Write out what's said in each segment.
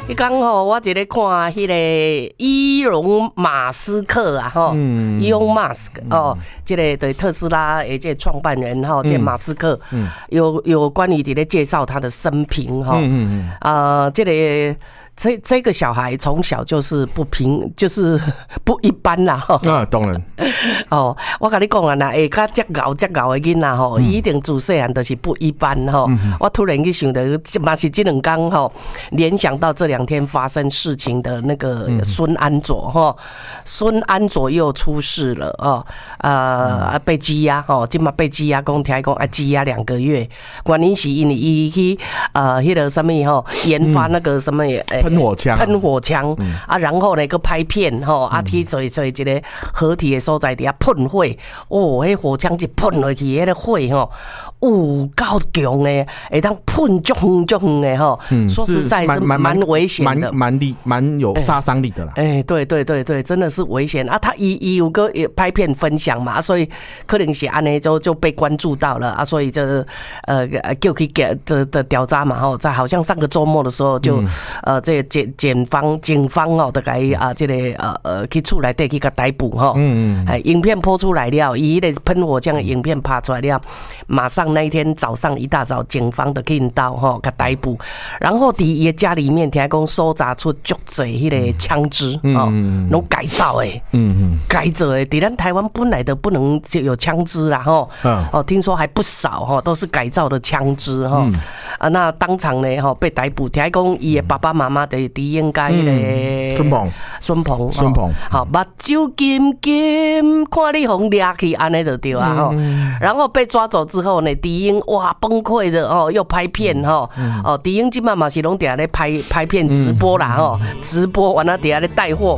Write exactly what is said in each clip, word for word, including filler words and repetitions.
你刚吼，我一个看迄个伊隆马斯克啊，吼，伊隆马斯克哦，这个对特斯拉诶，这创办人哈，这马斯克，有有关于这个介绍他的生平哈，啊，这个。这这个小孩从小就是不平，就是不一般啦吼。 啊，当然。 哦，我跟你讲啊，那会较接咬接咬的囡仔吼，伊一定自细汉就是不一般吼。嗯、我突然去想到，嘛是这两天吼，联想到这两天发生事情的那个孙安佐哈，孙安佐又出事了哦，呃，被羁押吼，今嘛被羁押，讲听讲啊羁押两个月，原因是因为伊去呃迄个什么吼，研发那个什么诶。 喷火枪， 喷火枪、嗯、啊，然后呢，个拍片吼，啊，去做做一个合体的所在底下喷火，哦，迄火枪一喷落去，迄个火吼，有够强的，会当喷足远足远的吼。说实在是蛮危险的， 蛮力蛮有杀伤力的啦。 哎、欸，对对对对，真的是危险啊！他伊伊有个拍片分享嘛，所以可能是安尼就就被关注到了啊，所以这呃就去给这的调查嘛吼，在好像上个周末的时候就、嗯、呃这。检检方警方哦，大概啊，这个呃呃去厝内底去甲逮捕哈，嗯嗯，影片播出来了，伊迄个喷火枪的影片拍出来了，马上那一天早上一大早，警方就去到哈，甲逮捕，然后伫伊的家里面，听讲搜查出足侪迄个枪支哦，拢改造诶，嗯嗯，改造诶，伫咱台湾本来的不能就有枪支啦哈，哦，听说还不少哈，都是改造的枪支哈，啊，那当场呢哈被逮捕，听讲伊的爸爸妈妈。的敌应该咧， 孙鹏， 孙鹏， 孙鹏， 好，目睭金金，看你红掠去，安尼就对啊哈。然后被抓走之后呢，敌英哇崩溃的哦，又拍片哈，哦，敌英今晚嘛是拢底下咧拍拍片直播啦哈，直播完了底下咧带货。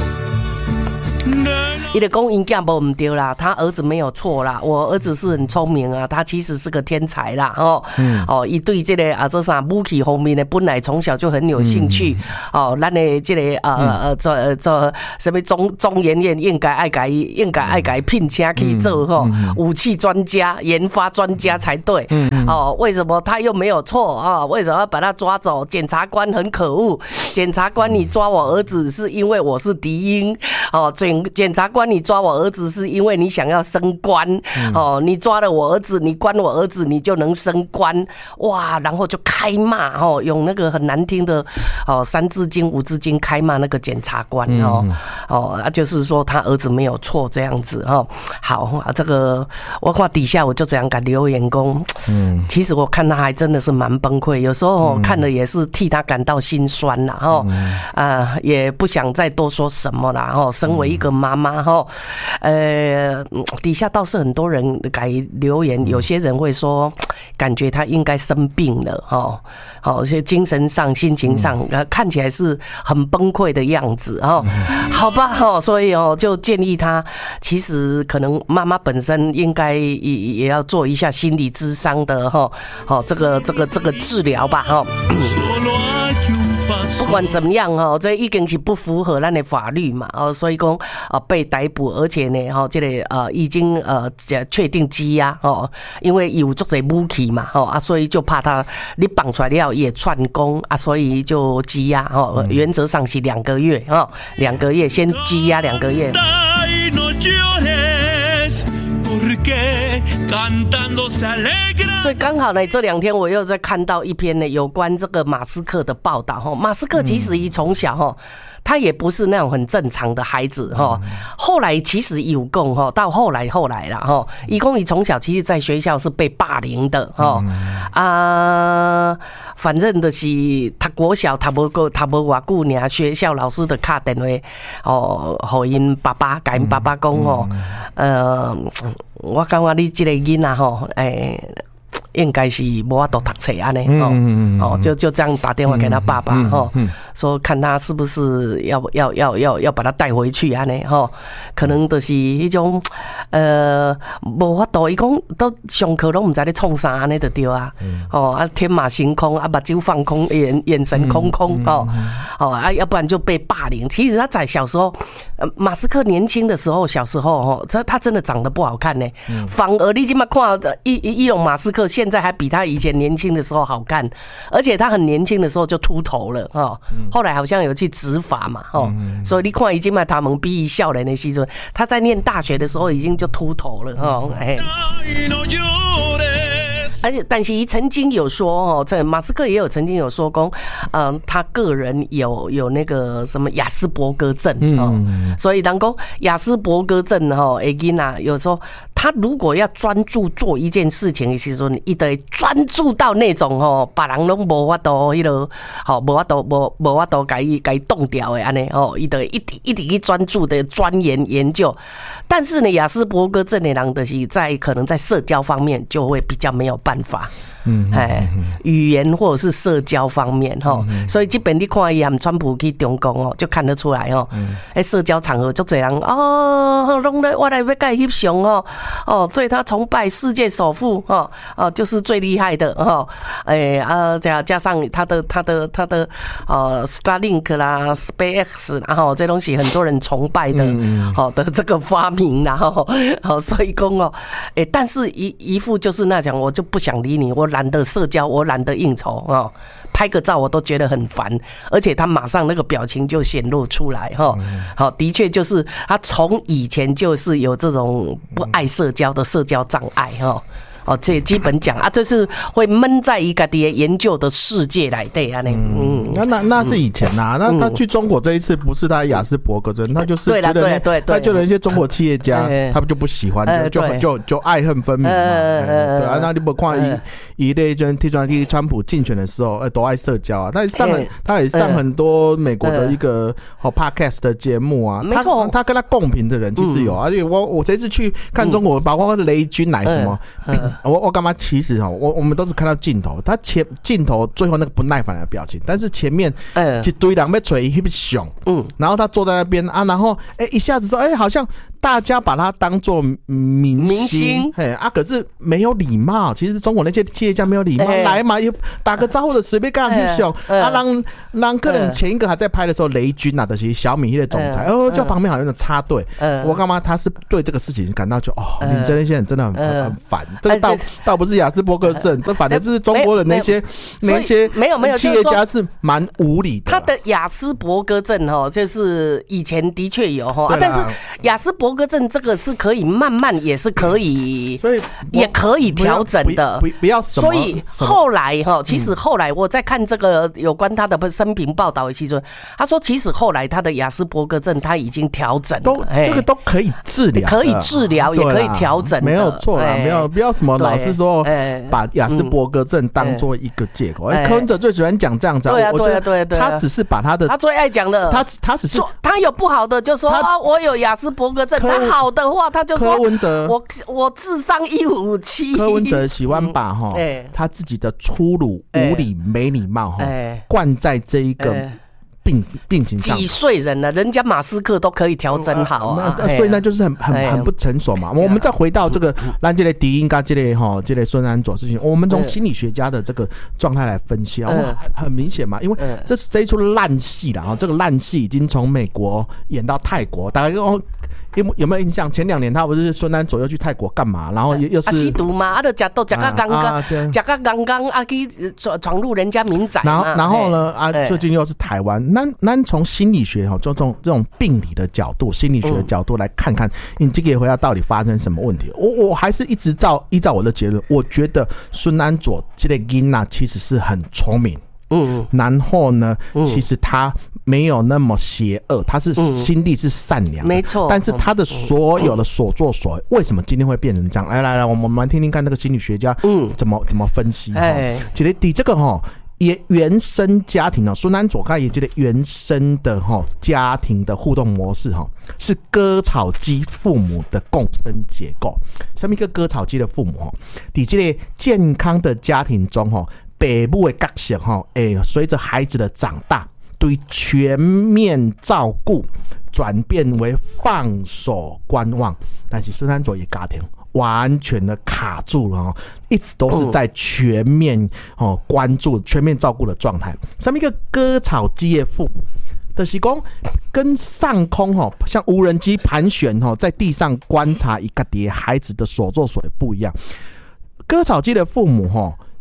伊就讲因囝无唔对啦，他儿子没有错啦，我儿子是很聪明啊，他其实是个天才啦，哦，嗯、哦，伊对这个啊这啥武器方面呢，本来从小就很有兴趣，嗯、哦，咱的这个啊呃做做什么中中研院应该爱改应该爱改聘请去做哈、嗯、武器专家、研发专家才对，嗯、哦，为什么他又没有错啊？为什么要把他抓走？检察官很可恶，检察官你抓我儿子是因为我是敌英，哦，检检察官。你抓我儿子是因为你想要升官、嗯、哦，你抓了我儿子，你关我儿子，你就能升官哇！然后就开骂哦，用那个很难听的哦三字经五字经开骂那个检察官哦、嗯、哦，啊就是说他儿子没有错这样子哦。好啊，这个我看底下我就这样敢留言讲，嗯，其实我看他还真的是蛮崩溃，有时候、哦、看了也是替他感到心酸啦哦，嗯、啊也不想再多说什么啦哦。身为一个妈妈哈。呃，底下倒是很多人改留言，有些人会说，感觉他应该生病了哈，好，些精神上、心情上，呃，看起来是很崩溃的样子哈。好吧哈，所以哦，就建议他，其实可能妈妈本身应该也也要做一下心理咨商的哈，好，这个这个这个治疗吧哈。不管怎么样哈，这已经是不符合咱的法律嘛，哦，所以讲啊被逮捕，而且呢，哈，这个呃已经呃确定羁押哦，因为有足侪武器嘛，哦啊，所以就怕他你绑出来了也串供啊，所以就羁押哦，原则上是两个月哦，两个月先羁押两个月。所以刚好呢，这两天我又在看到一篇呢有关这个马斯克的报道哈。马斯克其实一从小哈，他也不是那种很正常的孩子哈。后来其实有共哈，到后来后来啦哈，一共你从小其实在学校是被霸凌的哈啊，反正的是他国小他无个他无偌久呢，学校老师的打电话哦，互因爸爸甲因爸爸讲哦，呃。我感觉你这个囡仔吼，诶，应该是无法度读册安尼哦，就就这样打电话给他爸爸吼，说看他是不是要要要要要把他带回去安尼吼，可能就是迄种呃无法度，伊讲都上课拢唔知咧创啥安尼就对啊，哦啊天马行空啊，目睭放空，眼眼神空空哦哦啊，要不然就被霸凌。其实他在小时候。马斯克年轻的时候，小时候哦，这他真的长得不好看呢。嗯、反而你今嘛看伊伊隆马斯克现在还比他以前年轻的时候好看，而且他很年轻的时候就秃头了哈、哦后来好像有去执法嘛，哦，所以你看，已经嘛，他们比伊少年的时阵，他在念大学的时候已经就秃头了，哦，哎。而且，但是他曾经有说哦，这马斯克也有曾经有说过，嗯，他个人有有那个什么亚斯伯格症哦，嗯、所以当讲亚斯伯格症哈，会囡仔有时候他如果要专注做一件事情的时候，伊得专注到那种哦，别人拢无法度迄个，好无法度无无法度甲伊甲伊冻掉的安尼哦，伊得一直一直去专注的钻研研究。但是呢，亚斯伯格症的人就是在可能在社交方面就会比较没有办法。嗯，哎，语言或者是社交方面哈，所以这边你看伊和川普去中共哦，就看得出来哦。哎，社交场合就这样哦，弄得我来要跟他翕相哦，哦，对他崇拜，世界首富哦，哦，就是最厉害的哦。哎啊，加加上他的他的他的呃 Starlink 啦 ，SpaceX， 然后这东西很多人崇拜的，好的这个发明，然后好，所以讲哦，哎，但是一一副就是那讲，我就不想理你，我。懒得社交，我懒得应酬哦，拍个照我都觉得很烦，而且他马上那个表情就显露出来哈。好，的确就是他从以前就是有这种不爱社交的社交障碍哈。哦，这基本讲啊，就是会闷在一个的研究的世界来对啊，嗯， 那那那是以前呐、啊，那他去中国这一次不是他亚斯伯格症，他就是觉得他就有一些中国企业家，他们就不喜欢，就就就就爱恨分明嘛，对啊，那你不看一一类就是替川普竞选的时候，都爱社交啊，他也上了，他也上很多美国的一个好 podcast 的节目啊，没错，他跟他共频的人其实有，而且我我这次去看中国，包括雷军来什么。我我干嘛？其实哈，我我们都是看到镜头，他前镜头最后那个不耐烦的表情，但是前面一堆人被锤一熊，嗯，然后他坐在那边啊，然后哎、欸、一下子说哎、欸、好像大家把他当作明星，哎啊，可是没有礼貌。其实中国那些企业家没有礼貌，来嘛，也打个招呼的随便跟他去熊啊，让让客人前一个还在拍的时候，雷军啊的些小米的总裁哦，就旁边好像有点插队，我干嘛？他是对这个事情感到就哦，你这那些人真的很很烦，这个倒倒不是亚斯伯格症，这反正就是中国人那些那些没有没有企业家是蛮无理的。 他的亚斯伯格症哈，就是以前的确有哈，但是亚斯伯格症这个是可以慢慢也是可以，所以也可以调整的， 不不要什么。 所以后来哈，其实后来我在看这个有关他的生平报道的时候，他说其实后来他的亚斯伯格症他已经调整了， 这个都可以治疗， 可以治疗也可以调整， 没有错啦，没有不要什么老是说把亚斯伯格症当做一个借口。柯文哲最喜欢讲这样子， 对啊对啊对啊，他只是把他的他最爱讲的， 他他只是他有不好的就说啊我有亚斯伯格症，他好的话他就说柯文哲我我智商一五七。 柯文哲喜欢把哈他自己的粗鲁、无理、没礼貌哈灌在这一个病病情上。 几岁人了，人家马斯克都可以调整好啊， 所以那就是很很很不成熟嘛。我们再回到这个让这类敌因跟这类哈这类孙安佐事情，我们从心理学家的这个状态来分析啊，很明显嘛，因为这是这一出烂戏了啊，这个烂戏已经从美国演到泰国，大概哦。有有没有印象？前两年他不是孙安佐又去泰国干嘛？然后又是、啊、 吸毒嘛？啊，就吃都吃个刚刚，吃个刚刚啊，去闯闯入人家民宅。 然后然后呢？啊，最近又是台湾。那那从心理学哈，就这种这种病理的角度、心理学的角度来看看，你这个回答到底发生什么问题？我我还是一直照依照我的结论，我觉得孙安佐这个囡仔其实是很聪明。嗯，然后呢，嗯、其实他没有那么邪恶，他是心地是善良的， 没错。 但是他的所有的所作所为，为什么今天会变成这样？来来来，我们来听听看那个心理学家嗯怎么怎么分析。哎，其实你这个哈。也原生家庭哦，孙安佐他也觉得原生的哈家庭的互动模式哈是割草机父母的共生结构。什么一个割草机的父母哈？在这个健康的家庭中哈，父母的角色哈，哎，随着孩子的长大，对全面照顾转变为放手观望。但是孙安佐也家庭。完全的卡住了，一直都是在全面关注、全面照顾的状态。上面一个割草机的父母，就是说跟上空像无人机盘旋在地上观察一个孩子的所作所为不一样。割草机的父母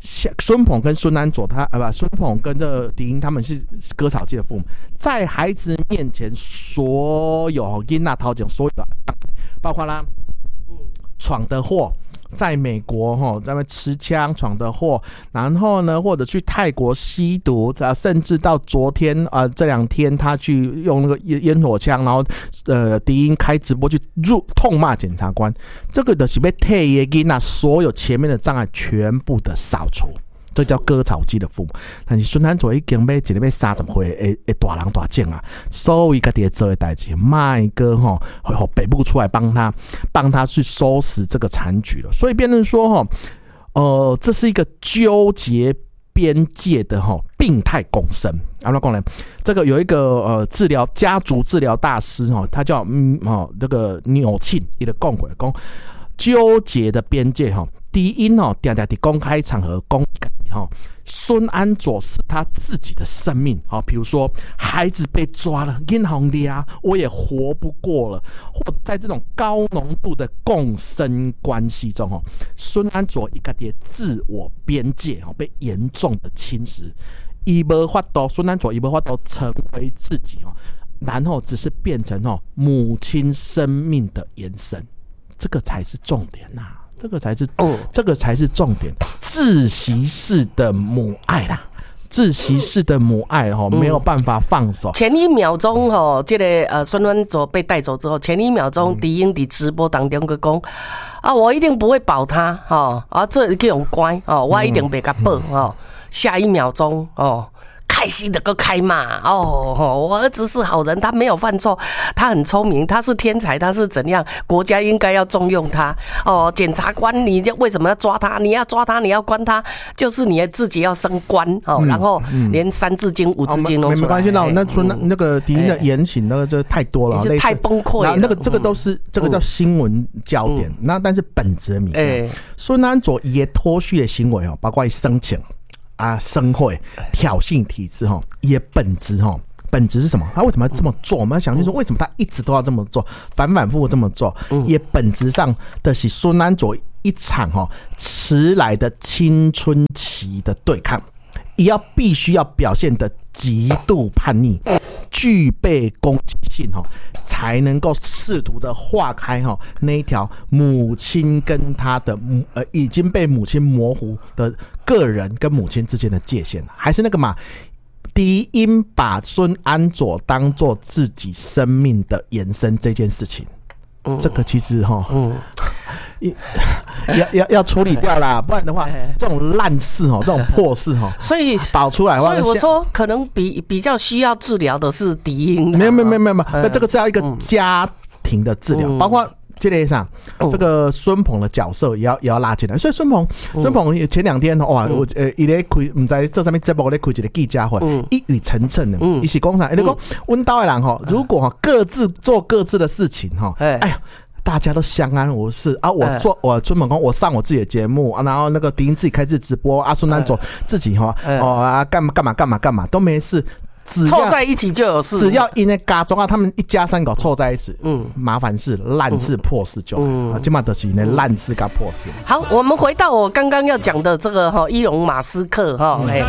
孙鹏跟孙安佐他啊不，孙鹏跟这个狄英他们是割草机的父母，在孩子面前所有囡仔头前所有的，包括啦，闯的祸。在美国哈，在那吃枪闯的祸，然后呢，或者去泰国吸毒，甚至到昨天啊、呃、这两天他去用那个烟火枪，然后呃狄英开直播去入痛骂检察官，这个的是被退役的那所有前面的障碍全部的扫除。这叫割草机的父母，但是孙安佐已经要一个要三十岁的的大人大种啊，所以家己做的代志，卖哥吼，吼北部出来帮他，帮他去收拾这个残局了。所以变成说哈，呃，这是一个纠结边界的哈病态共生。安怎讲呢？这个有一个呃治疗家族治疗大师哈，他叫嗯哦这个纽沁，伊就讲过讲纠结的边界哈。第一哦，常常在公开场合公哈，孙安佐是他自己的生命好，比如说孩子被抓了，银行里啊，我也活不过了，或在这种高浓度的共生关系中哦，孙安佐一个的自我边界哦被严重的侵蚀，伊无法度，孙安佐伊无法度成为自己哦，然后只是变成哦母亲生命的延伸，这个才是重点呐、啊。这个才是，哦、这个才是重点。窒息式的母爱啦，窒息式的母爱哈、哦，没有办法放手。 前一秒钟哈，这个呃孙安佐被带走之后，前一秒钟狄英在直播当中就讲啊，我一定不会保他哈，啊这叫用乖哦，我一定不给他保哦。下一秒钟哦。开心的个开骂哦！我儿子是好人，他没有犯错，他很聪明，他是天才，他是怎样？国家应该要重用他哦。检察官，你为什么要抓他？你要抓他，你要关他，就是你自己要升官哦。嗯、然后连三字经、五字经都出来。没关系，那那说那那个狄英的言行，那个就太多了， 是太崩溃了。 那个这个都是、嗯、这个叫新闻焦点，嗯、那但是本质谜。哎，孙安佐也脱序的行为哦，包括生前。啊，生会挑衅体制哈，也本质哈，本质是什么？他为什么要这么做？我们要想清楚，为什么他一直都要这么做，反反复复这么做？也本质上的是孙安佐一场哈迟来的青春期的对抗，也要必须要表现的极度叛逆，具备攻击性哈，才能够试图的化开哈那一条母亲跟他的呃已经被母亲模糊的个人跟母亲之间的界限，还是那个嘛，狄英把孙安佐当作自己生命的延伸这件事情，嗯、这个其实哈，嗯，要要要处理掉啦，不然的话，这种烂事哈，这种破事哈， 所以导出来的话， 所以我说可能比比较需要治疗的是狄英， 没有没有没有没有，那、嗯、这个是要一个家庭的治疗，嗯、包括。这类上，这个孙鹏的角色也要也要拉进来，所以孙鹏，孙鹏前两天哇，我呃，伊咧开，唔知这上面节目咧开一个记者会，一语成谶的，一起讲啥？你讲温刀的人哈，如果哈各自做各自的事情哈，哎呀。大家都相安无事啊！我说我孙鹏公，我上我自己的节目啊，然后那个狄英自己开自己直播，啊，孙安佐自己哈哦啊干嘛干嘛干嘛干嘛都没事。 凑在一起就有事， 只要因为家中啊，他们一家三口凑在一起，嗯，麻烦事、烂事、破事就好，起码都是因为烂事跟破事。 好，我们回到我刚刚要讲的这个哈，伊隆马斯克哈，哎。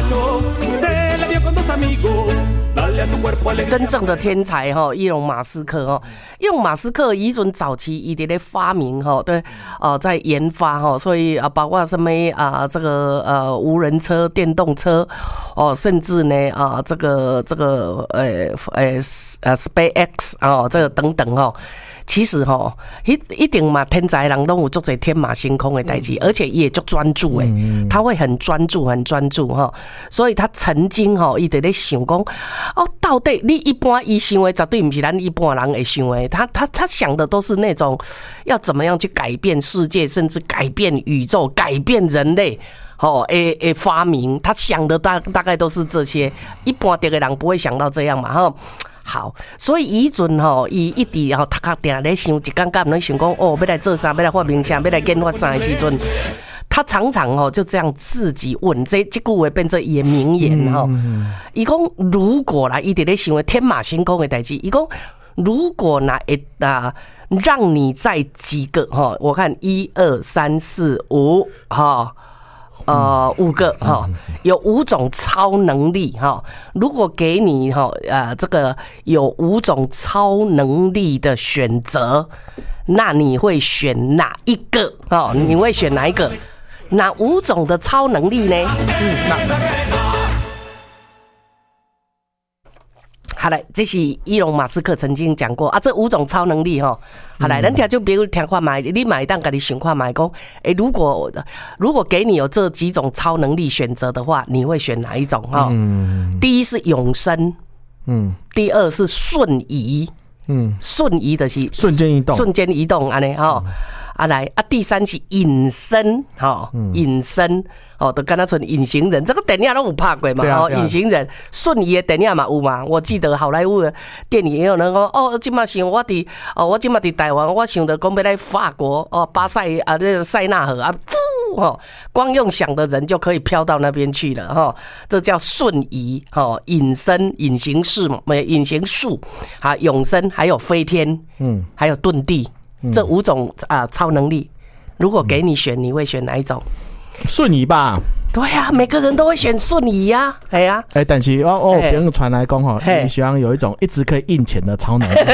真正的天才哈，伊隆马斯克哈，伊隆马斯克以前早期伊伫咧发明哈，对，呃，在研发哈，所以啊，包括什么啊，这个呃无人车、电动车哦，甚至呢啊，这个这个呃呃呃 SpaceX 啊，这个等等哈。其实哈、喔，一一定嘛，天才人都有做这天马行空的代志，而且也就专注诶，他会很专注，很专注哈。所以他曾经哈，伊在咧想讲，哦，到底你一般伊想的绝对不是咱一般人会想的，他他他想的都是那种要怎么样去改变世界，甚至改变宇宙，改变人类。哦，诶诶，发明他想的大大概都是这些，一般的人不会想到这样嘛，哈。好，所以以前吼，伊一直吼，他定咧想，一刚刚咧想讲，哦，要来做啥，要来发明啥，要来研发啥的时阵，他常常吼就这样自己问，这这句话变成伊的名言吼。伊讲如果啦，伊直咧想的天马行空的代志，伊讲如果啦，会啊，让你在几个哈，我看一二三四五哈。 呃，五个哈，有五种超能力哈。如果给你哈呃这个有五种超能力的选择，那你会选哪一个？哦，你会选哪一个？哪五种的超能力呢？嗯，那。好来，这是伊隆马斯克曾经讲过啊，这五种超能力哈。好来，咱听就比如听看买，你买当家己想看买讲，哎，如果如果给你有这几种超能力选择的话，你会选哪一种哈？嗯，第一是永生，嗯，第二是瞬移，嗯，瞬移的是瞬间移动， 瞬间移动安尼哈。啊来啊，第三是隐身，哈，隐身哦，都跟他说隐形人，这个电影都有拍过嘛，哦，隐形人瞬移的电影嘛有嘛，我记得好莱坞的电影也有人讲，哦，今嘛想我伫哦，我今嘛伫台湾，我想着讲要来法国哦，巴塞啊，那个塞纳河啊，哦，光用想的人就可以飘到那边去了哈、哦，这叫瞬移，哦，隐身、隐形术嘛，隐形术啊，永生，还有飞天，嗯，还有遁地。这五种啊超能力，如果给你选，你会选哪一种？ 瞬移吧。 对呀、啊，每个人都会选瞬移呀、啊，哎呀、啊， 哎、欸，但是我我别人传来讲哈，你希望有一种一直可以印钱的超能力。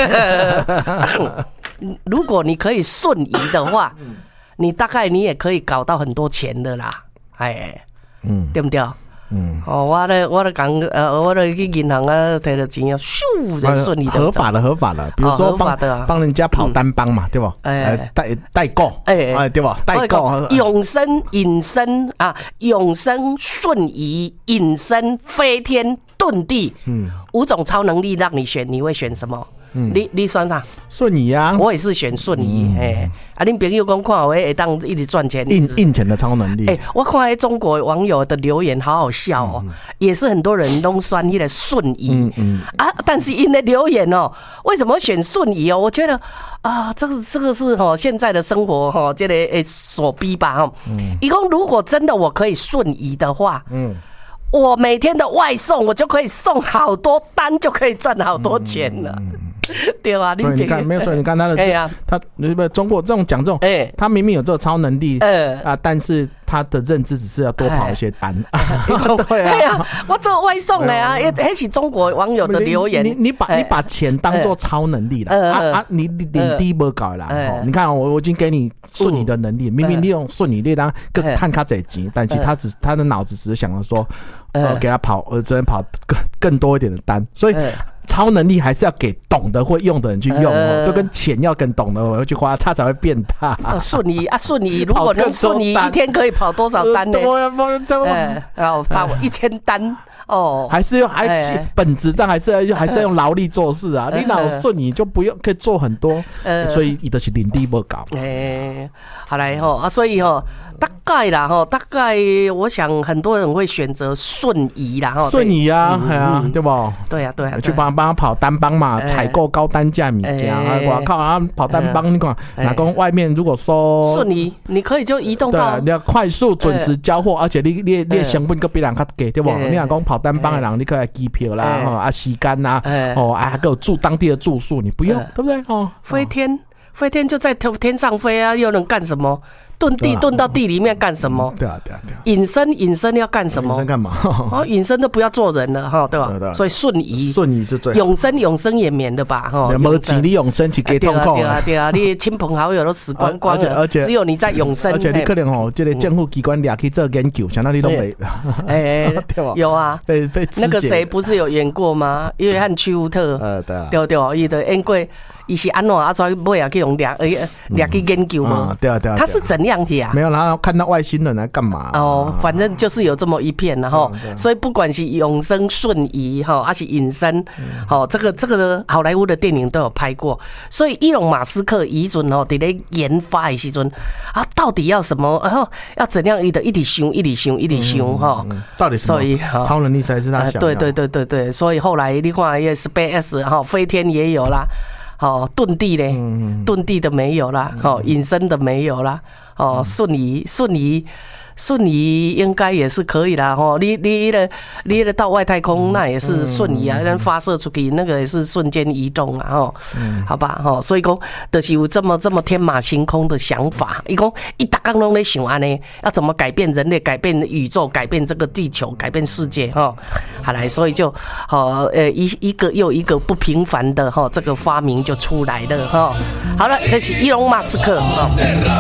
如果你可以瞬移的话，你大概你也可以搞到很多钱的啦，哎，嗯，对不对？嗯，哦，我咧，我咧讲，呃，我咧去银行啊，摕到钱啊，咻，就顺利的。 合法的，合法的，比如说帮帮人家跑单帮嘛，对吧？哎，代代购，哎，对吧？代购， 永生、隐身啊，永生、瞬移、隐身、飞天、遁地，嗯，五种超能力让你选，你会选什么？嗯、你你选啥？ 瞬移啊！ 我也是选瞬移。哎、嗯，啊，恁朋友讲看会会当一直赚钱， 印印钱的超能力。哎、欸， 我看中国网友的留言好好笑哦，嗯、也是很多人都选那个瞬移。嗯嗯啊，但是因的留言哦，为什么会选瞬移哦？我觉得啊，这个这个是哈现在的生活哈这个诶所逼吧哈。嗯。一共如果真的我可以瞬移的话，嗯。我每天的外送，我就可以送好多单，就可以赚好多钱了。嗯、对啊， 所以你看，没有错，你看他的，哎呀、啊，他中国这种讲这种，哎、欸，他明明有这个超能力，呃啊，但是他的认知只是要多跑一些单。 对啊，我做外送的啊，也那是中国网友的留言。 你你把你把钱当做超能力了啊啊！你领低不搞啦？你看我我已经给你瞬移的能力，明明利用瞬移力让更看他这钱，但是他只他的脑子只是想着说。呃，给他跑，呃，只能跑更更多一点的单，所以超能力还是要给懂得会用的人去用哦，就跟钱要跟懂得会去花，它才会变大。 瞬移啊，瞬移，如果能瞬移，一天可以跑多少单呢？哎，然后跑一千单哦， 还是用还本质上还是要还是要用劳力做事啊。你哪有瞬移就不用可以做很多，所以伊就是领地不高。 哎，好来吼啊，所以吼。大概啦哈，大概我想很多人会选择瞬移啦哈。 瞬移啊，系啊，对不？ 对啊，对啊， 去帮帮他跑单帮嘛，采购高单价物件啊！我靠啊，跑单帮，你看，哪讲外面如果说瞬移，你可以就移动到， 你要快速准时交货，而且你你你成本比人较低，对不？你若讲跑单帮的人，你可以机票啦，啊时间啦，哦啊还有住当地的住宿，你不用，对不对？哦， 飞天，飞天就在天上飞啊，又能干什么？遁地遁到地里面干什么？ 对啊，对啊，对啊。 隐身隐身要干什么？ 隐身干嘛？ 哦，隐身都不要做人了哈，对吧？所以瞬移， 瞬移是最永生永生也免的吧？哈， 没钱你永生去给痛苦。 对啊，对啊，你亲朋好友都死光光了，而且只有你在永生。 而且你可能哦，这个政府机关俩去做研究，相当你都没。 哎，有啊， 被被那个谁不是有演过吗？约翰屈福特。呃，对啊，对对，伊的演过。伊是安怎啊？所以尾啊去用掠掠去研究嘛？ 对啊对啊， 他是怎样的啊？ 没有，然后看到外星人来干嘛？ 哦，反正就是有这么一片然后，所以不管是永生瞬移哈，还是隐身，哦，这个这个好莱坞的电影都有拍过。所以伊隆马斯克以前哦，伫咧研发的时阵啊，到底要什么？然后要怎样？一直一直想，一直想，一直想哈。 到底所以超能力才是他想。 对对对对对，所以后来你看，也 Space 哈，飞天也有啦。哦，遁地嘞，遁地的没有啦，哦，隐身的没有啦，哦，瞬移，瞬移， 瞬移应该也是可以啦，吼，你你的你的到外太空那也是瞬移啊，那、嗯、发射出去那个也是瞬间移动啊，吼、嗯，好吧，吼，所以讲就是有这么这么天马行空的想法，伊讲一大缸拢在想安尼，要怎么改变人类、改变宇宙、改变这个地球、改变世界，吼，好来，所以就好呃一一个又一个不平凡的哈这个发明就出来了哈。好了，这是伊隆马斯克哈。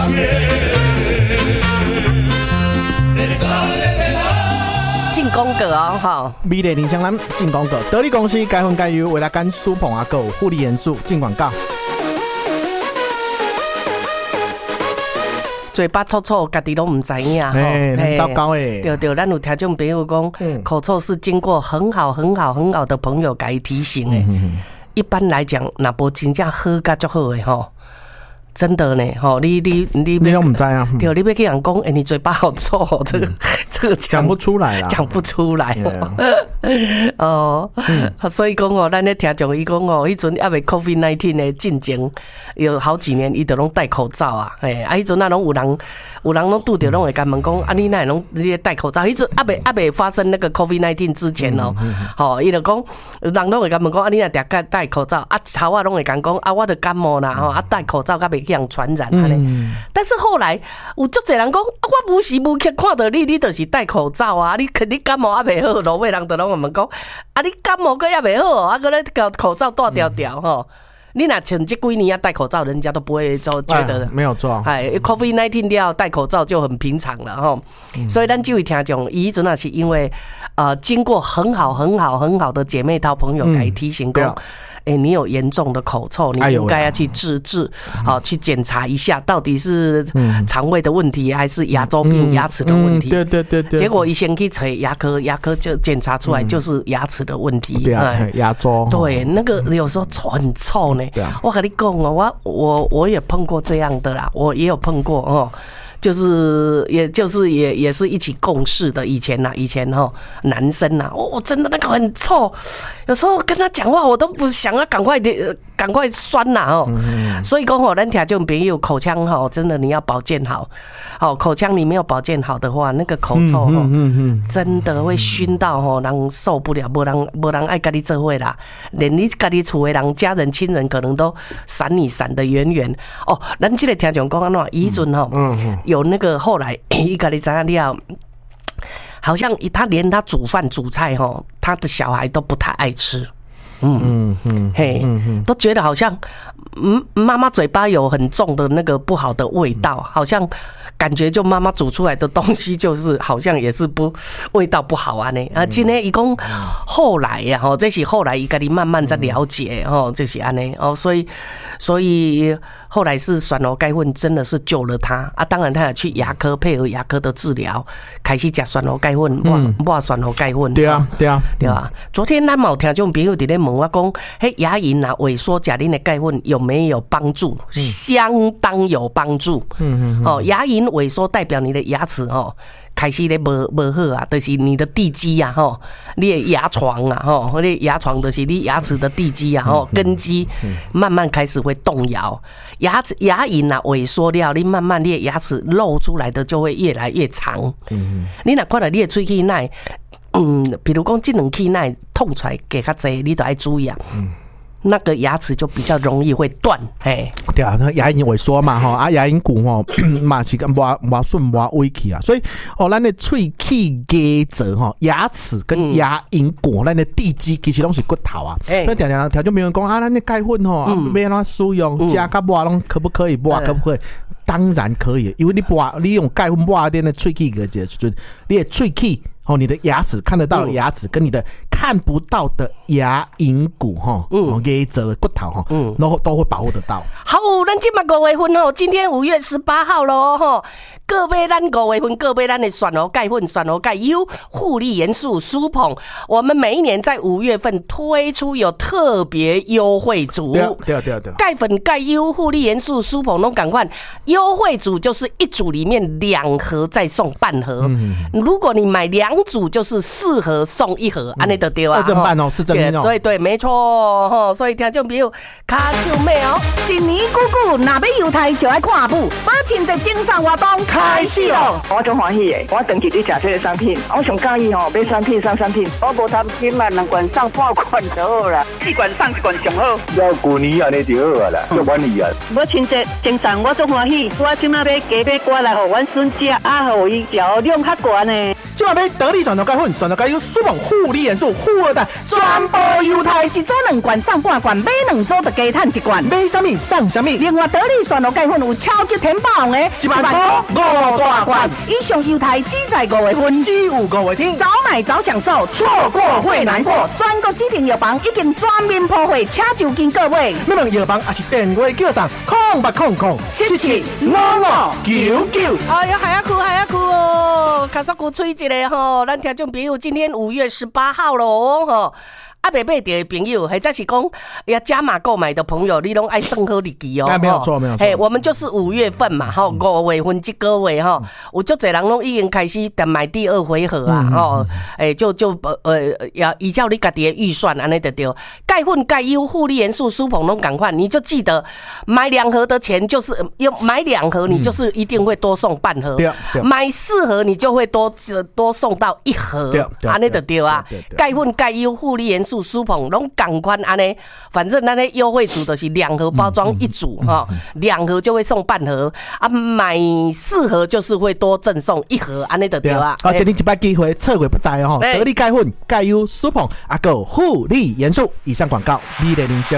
进攻阁哦，哈！ 美丽林香兰进攻阁，得力公司该分该优，为了干苏捧啊够护理元素进广告。 嘴巴臭臭，家己都唔知影吼， 很糟糕诶。 对对，咱有听众朋友讲，嗯、口臭是经过很好、很好、很好的朋友给提醒诶。嗯、一般来讲，若无真正好甲足好诶吼。真的呢，吼，你你你你都唔知啊？ 对，你要跟人讲，哎、欸，你嘴巴好臭，这个、嗯、这个讲不出来啦， 讲不出来。Yeah. 哦，嗯、所以讲哦，咱咧听众伊讲哦，迄阵还未 COVID 十九 的进前，有好几年伊都拢戴口罩啊，哎，啊，迄阵啊拢有人有人拢拄着拢会甲问讲，啊，你哪会拢你戴口罩？迄阵还未还未发生那个 COVID 十九 之前哦，吼、嗯，伊、嗯、就讲人拢会甲问讲，啊，你哪定甲戴口罩？啊，头啊拢会讲讲，啊，我着感冒啦，吼，啊，戴口罩甲袂去人传染安尼。嗯、但是后来有足侪人讲，啊，我无时无刻看到你，你就是戴口罩啊，你肯定感冒还袂好，路尾人就拢问讲，啊，你感冒个也袂好，啊，个咧口口罩戴掉掉吼。嗯你若像这几年啊戴口罩，人家都不会就觉得、 哎、没有错。 哎 ，COVID 十九 要戴口罩就很平常了哈。嗯、所以咱这位听众，伊阵那是因为呃经过很好很好很好的姐妹淘朋友来提醒讲。嗯哎、欸，你有严重的口臭，你应该要去治治，好、哎、去检查一下，到底是肠胃的问题还是牙周病、嗯、牙齿的问题？ 嗯、对对对对。 结果一先去找牙科，牙科就检查出来就是牙齿的问题。 对啊，牙周。 对，那个有时候很臭呢。对啊。我跟你讲哦，我我我也碰过这样的啦，我也有碰过哦。就是，也就是也也是一起共事的。以前呐、啊，以前哈、喔，男生呐、啊，哦，真的那个很臭，有时候跟他讲话，我都不想要赶快的，赶快酸呐哦。嗯、所以讲吼，咱听众朋友口腔哈，真的你要保健好。好，口腔你没有保健好的话，那个口臭哈，嗯嗯嗯、真的会熏到哈，人受不了，没人没人爱跟你做伙啦，连你跟你厝的人、家人、亲人可能都闪你闪得远远。哦，咱这个听众讲安怎，以前哈。嗯嗯有那个后来，伊家己知影了，好像他连他煮饭煮菜吼，他的小孩都不太爱吃，嗯嗯嗯，嘿，嗯都觉得好像，嗯，妈妈嘴巴有很重的那个不好的味道，好像感觉就妈妈煮出来的东西就是好像也是不味道不好啊呢。啊，今天一共后来呀，吼，这是后来伊家己慢慢在了解吼，就是安尼哦，所以所以。后来是酸蚵钙粉真的是救了他啊！当然他也去牙科配合牙科的治疗，开始吃酸蚵钙粉，抹抹酸蚵钙粉。 对啊，对啊， 对啊。昨天咱有听众朋友伫咧问我讲，嘿牙龈啊萎缩，吃恁的钙粉有没有帮助？嗯、相当有帮助。嗯嗯哦，牙龈萎缩代表你的牙齿哦。开始咧无无好啊，就是你的地基啊，吼，你的牙床啊，吼，你牙床就是你牙齿的地基啊，吼，根基慢慢开始会动摇，牙齿牙龈啊萎缩了，你慢慢你的牙齿露出来的就会越来越长。嗯，你若看到你的喙齿内，嗯，比如讲这两齿内痛出来加较济，你都要注意啊。嗯。那个牙齿就比较容易会断，嘿， 对啊，那牙龈萎缩嘛，吼，啊牙龈骨吼嘛是跟无无顺无威气啊，所以哦，咱的喙齿结泽吼，牙齿跟牙龈骨，咱的地基其实拢是骨头啊，嗯、所以常常条就没人讲啊，咱的钙粉吼，啊要安怎使用，加甲抹拢可不可以抹？可不可以？当然可以，因为你抹，你用钙粉抹点的喙齿个结，就你的喙齿。哦，你的牙齿看得到的牙齿跟你的看不到的牙龈骨哈，嗯，牙泽骨头哈，嗯，然后都会保护得到。 好，咱今嘛五月份哦，今天五月十八号咯吼，各买咱五月份各买咱的酸蚵钙粉、酸蚵钙优护理元素舒捧，我们每一年在五月份推出有特别优惠组， 对对对对， 钙粉、钙优护理元素舒捧都赶快优惠组就是一组里面两盒再送半盒，嗯，如果你买两组就是四盒送一盒，安尼就的对啊， 二正半哦，是正音哦， 对对，没错吼，所以听众朋友卡手尾哦， 一年久久，若要游台就要看舞，把亲节精神活动开始哦。 我足欢喜的，我长期伫食这个产品，我上介意吼买产品送产品，我无贪心嘛，两罐送半罐就好啦，四罐送一罐上好。 要旧年安尼就好啊啦，足满意啊。 我亲节精神我足欢喜，我即马要加买瓜来互阮孙食，啊互伊调量较悬呢。 即马买得力选头钙粉，选头钙有舒猛护理元素，护二代全部优待， 一组两罐送半罐，买两组就加赚一罐。 买什么送什么。 另外得力选头钙粉有超级甜爆红的， 一万块五大罐， 以上优待只在五月份， 只有五月天， 早买早享受，错过会难过。全国指定药房已经全面铺货，请就近各位。 要问药房还是电话叫上空八空空七七五五九九。 哎呀，还要哭还要哭哦！卡萨鼓吹一个吼，咱听众朋友，今天五月十八号喽吼。啊，未买的朋友，或者是讲要加码购买的朋友，你拢爱算好日期哦。 哎，没有错，没有错。 嘿，我们就是五月份嘛，吼，五月份这个月哈，有足侪人拢已经开始等买第二回合啊，吼，哎，就就呃要依照你家己的预算安尼就对。钙粉、钙优、护理元素、舒鹏拢赶快，你就记得买两盒的钱就是要买两盒，你就是一定会多送半盒。 对， 买四盒你就会多多送到一盒，安尼就对啊。钙粉、钙优、护理元素。舒鹏拢赶快安尼，反正咱的优惠组就是两盒包装一组哈，两盒就会送半盒啊，买四盒就是会多赠送一盒，安尼就对啊。 啊，今天一摆机会测回不在哦，得力钙粉、钙优、舒鹏啊，够护理元素。以上广告，你的铃声。